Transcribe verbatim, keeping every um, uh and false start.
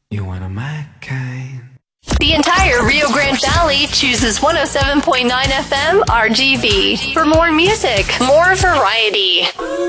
You one of my kind. The entire Rio Grande Valley chooses one oh seven point nine F M R G V. For more music, more variety.